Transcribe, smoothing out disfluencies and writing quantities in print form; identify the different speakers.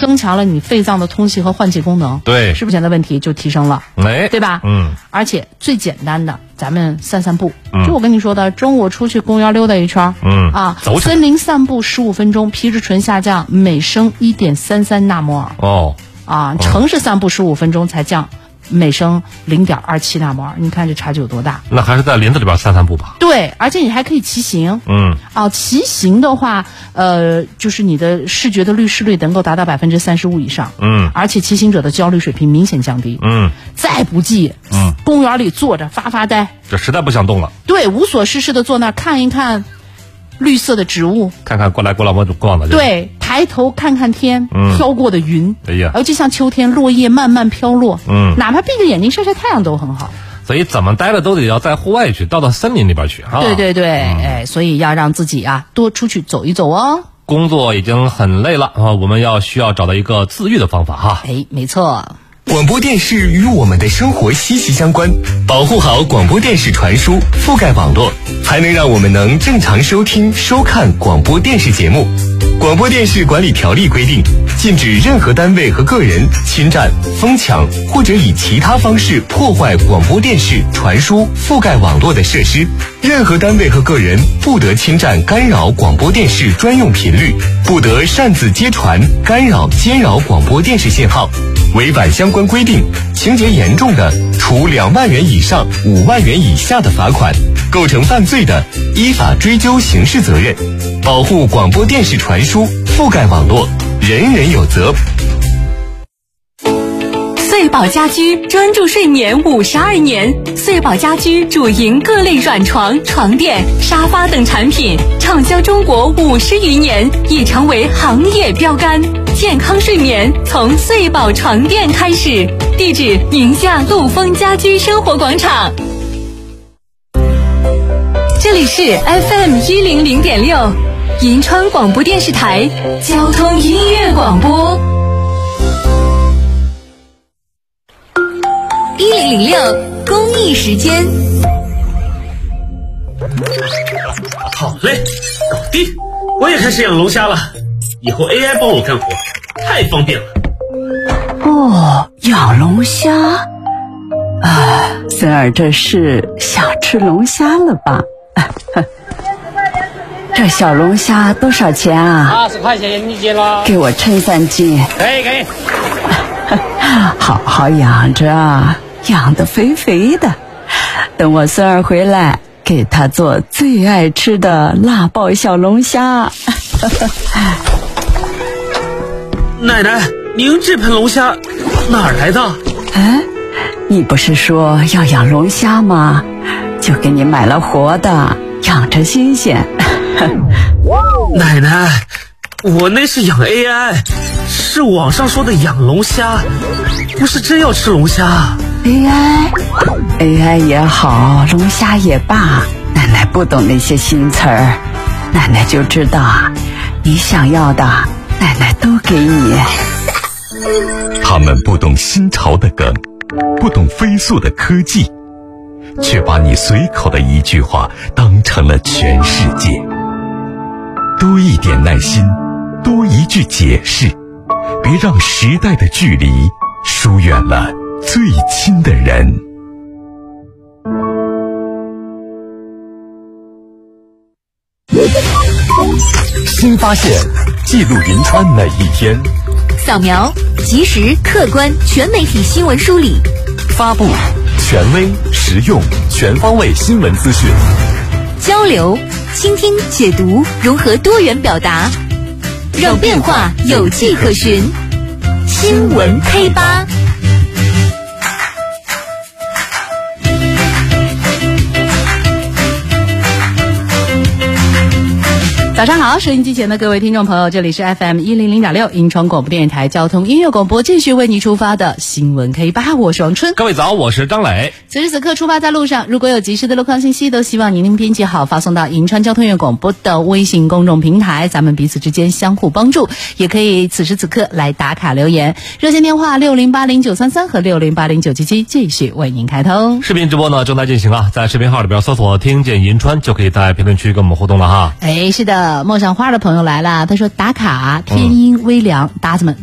Speaker 1: 增强了你肺脏的通气和换气功能，
Speaker 2: 对，
Speaker 1: 是不是现在问题就提升了？对吧？而且最简单的，咱们散散步，就我跟你说的，中午出去公园溜达一圈，
Speaker 2: 走起来，
Speaker 1: 森林散步15分钟，皮质醇下降每升1.33纳摩尔。城市散步15分钟才降每升0.27纳摩尔，你看这差距有多大？
Speaker 2: 那还是在林子里边散散步吧。
Speaker 1: 对，而且你还可以骑行。骑行的话，就是你的视觉的滤视率能够达到35%以上。而且骑行者的焦虑水平明显降低。再不济，公园里坐着发发呆，
Speaker 2: 这实在不想动了。
Speaker 1: 对，无所事事的坐那儿看一看绿色的植物，
Speaker 2: 看看过来过往的。
Speaker 1: 对，抬头看看天，飘过的云，就像秋天落叶慢慢飘落，哪怕闭着眼睛晒晒太阳都很好。
Speaker 2: 所以怎么待了都得要在户外去，到森林里边去啊。
Speaker 1: 对，所以要让自己多出去走一走哦。
Speaker 2: 工作已经很累了我们需要找到一个自愈的方法哈。
Speaker 1: 没错。
Speaker 3: 广播电视与我们的生活息息相关，保护好广播电视传输覆盖网络，才能让我们能正常收听收看广播电视节目。广播电视管理条例规定，禁止任何单位和个人侵占、疯抢或者以其他方式破坏广播电视传输覆盖网络的设施。任何单位和个人不得侵占、干扰广播电视专用频率，不得擅自接传、干扰、兼扰广播电视信号。违反相关规定，情节严重的，处2万元以上5万元以下的罚款；构成犯罪的，依法追究刑事责任。保护广播电视传输覆盖网络，人人有责。
Speaker 4: 穗宝家居专注睡眠52年，穗宝家居主营各类软床、床垫、沙发等产品，畅销中国50余年，已成为行业标杆。健康睡眠从穗宝床垫开始。地址：宁夏陆丰家居生活广场。这里是 FM100.6，银川广播电视台交通音乐广播。1006公益时间。
Speaker 5: 好嘞，搞定！我也开始养龙虾了，以后 AI 帮我干活，太方便了。
Speaker 6: 养龙虾孙儿这是想吃龙虾了吧？这小龙虾多少钱啊
Speaker 7: ？20块钱一斤了。
Speaker 6: 给我称3斤。
Speaker 7: 可以。
Speaker 6: 好好养着养得肥肥的，等我孙儿回来，给他做最爱吃的辣爆小龙虾。
Speaker 5: 奶奶，您这盆龙虾哪儿来的？
Speaker 6: 你不是说要养龙虾吗？就给你买了活的，养着新鲜。
Speaker 5: 奶奶，我那是养 AI， 是网上说的养龙虾，不是真要吃龙虾。
Speaker 6: AI 也好，龙虾也罢，奶奶不懂那些新词儿，奶奶就知道你想要的，奶奶都给你。
Speaker 3: 他们不懂新潮的梗，不懂飞速的科技，却把你随口的一句话当成了全世界。多一点耐心，多一句解释，别让时代的距离疏远了最亲的人。新发现，记录银川每一天。
Speaker 4: 扫描及时、客观、全媒体新闻梳理，
Speaker 3: 发布权威、实用、全方位新闻资讯，
Speaker 4: 交流、倾听、解读，融合多元表达，让变化有迹可循。新闻 K8。
Speaker 1: 早上好，收音机前的各位听众朋友，这里是 FM100.6 银川广播电台交通音乐广播，继续为你出发的新闻 K8， 我是王春。
Speaker 2: 各位早，我是张磊。
Speaker 1: 此时此刻出发在路上，如果有及时的路况信息，都希望您编辑好，发送到银川交通音乐广播的微信公众平台，咱们彼此之间相互帮助，也可以此时此刻来打卡留言。热线电话6080-933和6080-977继续为您开通。
Speaker 2: 视频直播呢正在进行啊，在视频号里边搜索听见银川，就可以在评论区跟我们互动了哈。
Speaker 1: 是的，陌上花的朋友来了，他说打卡，天阴微凉，搭子们